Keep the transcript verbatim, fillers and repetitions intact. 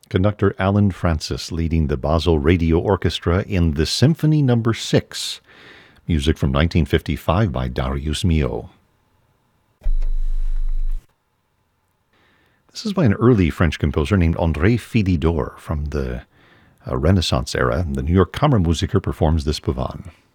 Conductor Alan Francis leading the Basel Radio Orchestra in the Symphony Number six. Music from nineteen fifty-five by Darius Milhaud. This is by an early French composer named André Philidor from the uh, Renaissance era. The New York Kammermusiker performs this pavane.